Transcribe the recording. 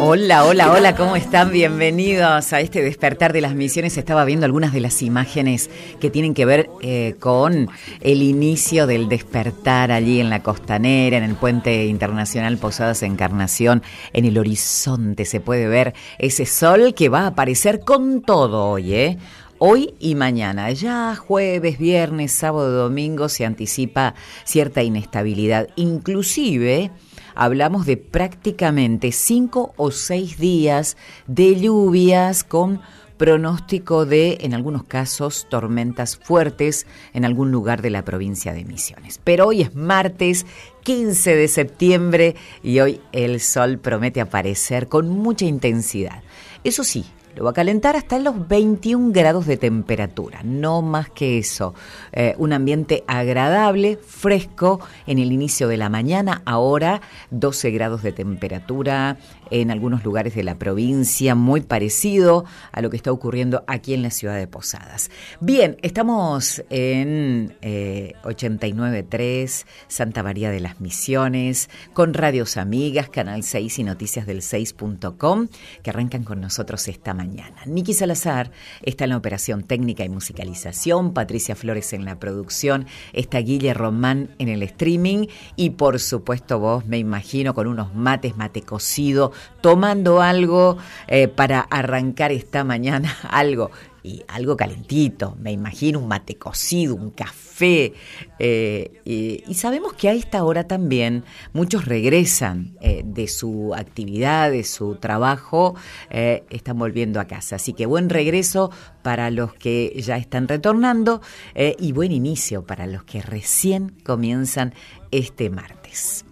Hola, hola, hola, ¿cómo están? Bienvenidos a este despertar de las misiones. Estaba viendo algunas de las imágenes que tienen que ver con el inicio del despertar allí en la Costanera, en el Puente Internacional Posadas Encarnación. En el horizonte se puede ver ese sol que va a aparecer con todo hoy, ¿eh? Hoy y mañana, ya jueves, viernes, sábado, domingo, se anticipa cierta inestabilidad. Inclusive hablamos de prácticamente 5 o 6 días de lluvias con pronóstico de, en algunos casos, tormentas fuertes en algún lugar de la provincia de Misiones. Pero hoy es martes 15 de septiembre y hoy el sol promete aparecer con mucha intensidad. Eso sí, lo va a calentar hasta los 21 grados de temperatura, no más que eso. Un ambiente agradable, fresco en el inicio de la mañana, ahora 12 grados de temperatura en algunos lugares de la provincia, muy parecido a lo que está ocurriendo aquí en la ciudad de Posadas. Bien, estamos en 89.3, Santa María de las Misiones, con Radios Amigas, Canal 6 y Noticias del 6.com, que arrancan con nosotros esta mañana. Niki Salazar está en la operación técnica y musicalización, Patricia Flores en la producción, está Guille Román en el streaming y por supuesto vos, me imagino, con unos mates, mate cocido, tomando algo para arrancar esta mañana, algo calentito, me imagino, un mate cocido, un café, y sabemos que a esta hora también muchos regresan de su actividad, de su trabajo, están volviendo a casa, así que buen regreso para los que ya están retornando y buen inicio para los que recién comienzan este martes.